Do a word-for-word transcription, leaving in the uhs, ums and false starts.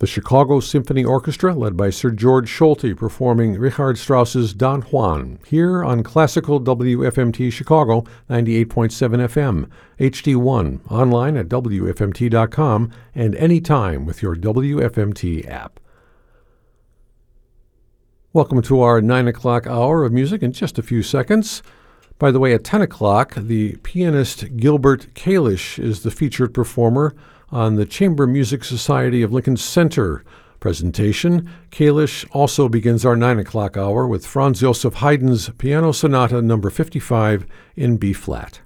The Chicago Symphony Orchestra, led by Sir George Solti, performing Richard Strauss's Don Juan, here on Classical W F M T Chicago, ninety-eight point seven F M, H D one, online at W F M T dot com, and anytime with your W F M T app. Welcome to our nine o'clock hour of music in just a few seconds. By the way, at ten o'clock, the pianist Gilbert Kalish is the featured performer on the Chamber Music Society of Lincoln Center presentation. Kalish also begins our nine o'clock hour with Franz Joseph Haydn's Piano Sonata number fifty-five in B-flat.